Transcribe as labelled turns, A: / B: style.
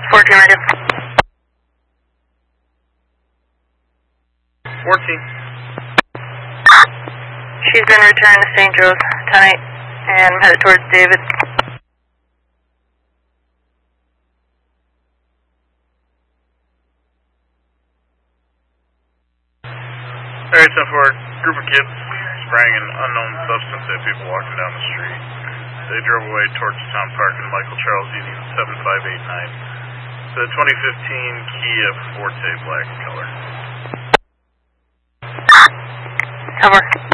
A: 14 radio.
B: 14.
A: She's been returned to St. Joe's tonight and headed towards David.
B: Alright, so for a group of kids spraying an unknown substance at people walking down the street. They drove away towards Town Park in Michael Charles Union 7589. The 2015 Kia Forte black color.
A: Over.